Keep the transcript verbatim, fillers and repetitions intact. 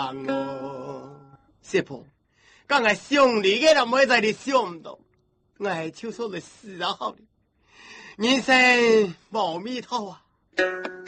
人哦。师傅，刚才上你嘅人没在你想唔到，我系超出嚟死啊！好，人生无米头啊！